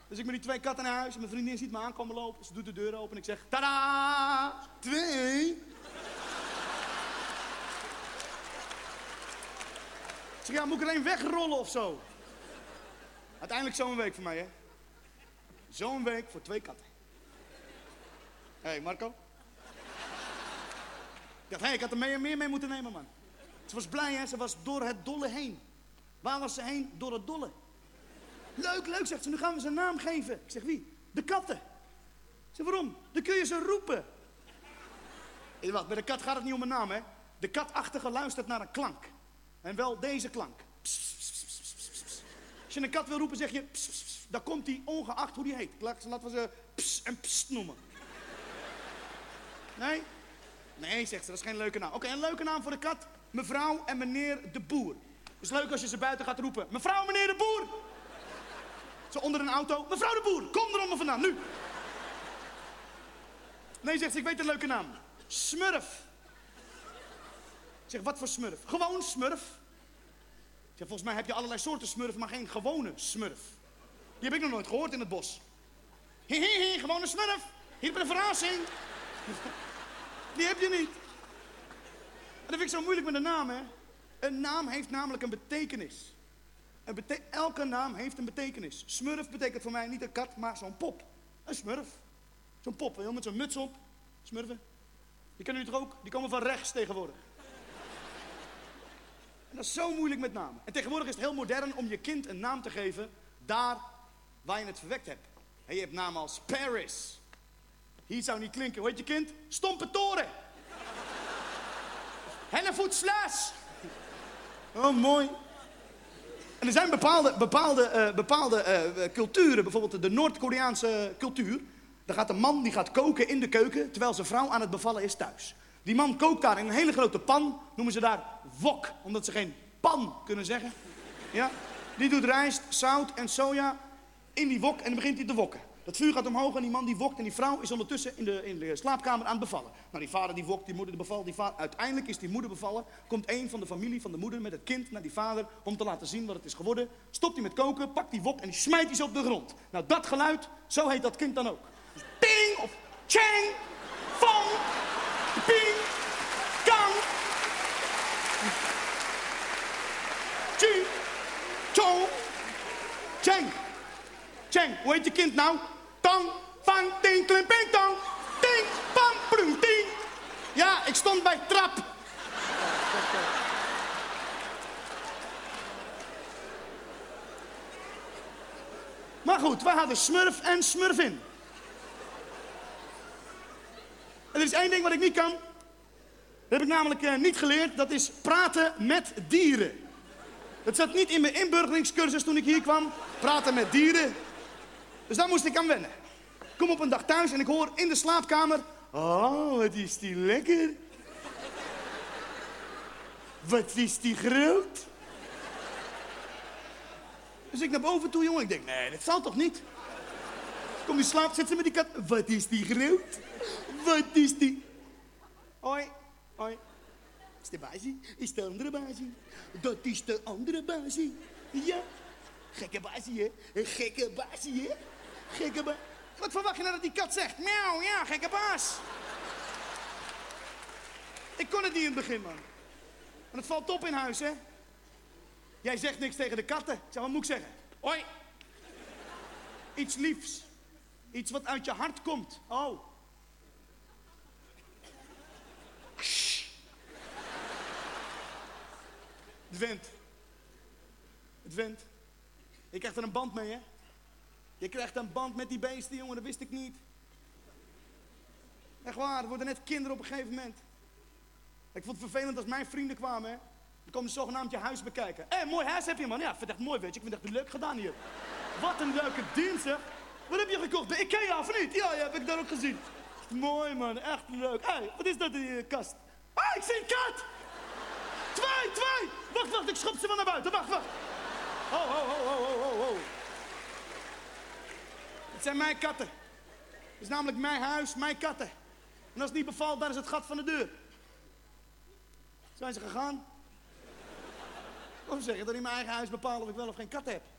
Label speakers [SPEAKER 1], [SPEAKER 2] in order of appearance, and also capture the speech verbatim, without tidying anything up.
[SPEAKER 1] Dus ik met die twee katten naar huis en mijn vriendin ziet me aankomen lopen. Ze doet de deur open en ik zeg, tada, twee. Ik zeg, ja, moet ik er één wegrollen of zo? Uiteindelijk zo'n week voor mij, hè. Zo'n week voor twee katten. Hé, hey, Marco. Ik dacht, hé, hey, ik had er meer, meer mee moeten nemen, man. Ze was blij, hè. Ze was door het dolle heen. Waar was ze heen? Door het dolle. Leuk, leuk, zegt ze. Nu gaan we ze een naam geven. Ik zeg, wie? De katten. Ik zeg, waarom? Dan kun je ze roepen. Hey, wacht, bij de kat gaat het niet om een naam, hè. De katachtige luistert naar een klank. En wel deze klank. Pss, pss, pss, pss, pss. Als je een kat wil roepen, zeg je... Pss, pss, pss. Dan komt hij ongeacht hoe die heet. Laten we ze pss en pss noemen. Nee? Nee, zegt ze, dat is geen leuke naam. Oké, okay, een leuke naam voor de kat. Mevrouw en meneer de Boer. Het is leuk als je ze buiten gaat roepen. Mevrouw, meneer de Boer. Zo onder een auto. Mevrouw de Boer, kom er onder vandaan, nu. Nee, zegt ze, ik weet een leuke naam. Smurf. Ik zeg, wat voor smurf? Gewoon smurf. Ik zeg, volgens mij heb je allerlei soorten smurf, maar geen gewone smurf. Die heb ik nog nooit gehoord in het bos. He, he, he, gewone smurf. Hier bij de verrassing. Die heb je niet. En dat vind ik zo moeilijk met een naam, hè. Een naam heeft namelijk een betekenis. Een bete- Elke naam heeft een betekenis. Smurf betekent voor mij niet een kat, maar zo'n pop. Een smurf. Zo'n pop, heel met zo'n muts op. Smurfen. Die kennen jullie toch ook? Die komen van rechts tegenwoordig. En dat is zo moeilijk met namen. En tegenwoordig is het heel modern om je kind een naam te geven daar waar je het verwekt hebt. En je hebt namen als Paris. Hier zou niet klinken. Hoe heet je kind? Stompe Toren. Hellevoetsluis. Oh, mooi. En er zijn bepaalde, bepaalde, uh, bepaalde uh, culturen, bijvoorbeeld de Noord-Koreaanse cultuur. Daar gaat een man die gaat koken in de keuken, terwijl zijn vrouw aan het bevallen is thuis. Die man kookt daar in een hele grote pan, noemen ze daar wok, omdat ze geen pan kunnen zeggen. Ja? Die doet rijst, zout en soja in die wok en dan begint hij te wokken. Dat vuur gaat omhoog en die man die wokt en die vrouw is ondertussen in de, in de slaapkamer aan het bevallen. Nou, die vader die wokt, die moeder die bevalt, die vader... Uiteindelijk is die moeder bevallen, komt een van de familie van de moeder met het kind naar die vader om te laten zien wat het is geworden. Stopt hij met koken, pakt die wok en die smijt hij ze op de grond. Nou, dat geluid, zo heet dat kind dan ook. Dus ping of chang, fong, ping, kang, chi, chong, chang. Cheng, hoe heet je kind nou? Tang, fang, ting, klim, ping, tong. Ting, pam, prum, ting. Ja, ik stond bij trap. Maar goed, wij hadden Smurf en Smurfin. Er is één ding wat ik niet kan. Dat heb ik namelijk uh, niet geleerd. Dat is praten met dieren. Dat zat niet in mijn inburgeringscursus toen ik hier kwam. Praten met dieren. Dus daar moest ik aan wennen. Ik kom op een dag thuis en ik hoor in de slaapkamer... Oh, wat is die lekker. Wat is die groot. Dus ik naar boven toe, jongen. Ik denk, nee, dat zal toch niet? Kom die slaap, zit ze met die kat. Wat is die groot. Wat is die... Hoi, hoi. Is de basie? Is de andere basie? Dat is de andere basie. Ja. Gekke basie, hè? Een gekke basie, hè? Gekke baas. Wat verwacht je nou dat die kat zegt? Miauw, ja, gekke baas. Ik kon het niet in het begin, man. En het valt op in huis, hè? Jij zegt niks tegen de katten. Ik zeg, wat moet ik zeggen? Hoi. Iets liefs. Iets wat uit je hart komt. Oh. Het went. Het went. Je krijgt er een band mee, hè? Je krijgt een band met die beesten, jongen, dat wist ik niet. Echt waar, er worden net kinderen op een gegeven moment. Ik vond het vervelend als mijn vrienden kwamen, hè. Dan komen ze zogenaamd je huis bekijken. Hé, hey, mooi huis heb je, man. Ja, ik vind het echt mooi, weet je. Ik vind het echt leuk gedaan hier. Wat een leuke dienst, hè. Wat heb je gekocht? Bij Ikea, of niet? Ja, ja, heb ik daar ook gezien. Mooi, man. Echt leuk. Hé, hey, wat is dat in je kast? Ah, ik zie een kat! Twee, twee! Wacht, wacht, ik schop ze van naar buiten. Wacht, wacht. Ho, ho, ho, ho, ho, ho, ho. Het zijn mijn katten. Het is namelijk mijn huis, mijn katten. En als het niet bevalt, dan is het gat van de deur. Zijn ze gegaan? Waarom zeg je dat in mijn eigen huis bepalen of ik wel of geen kat heb?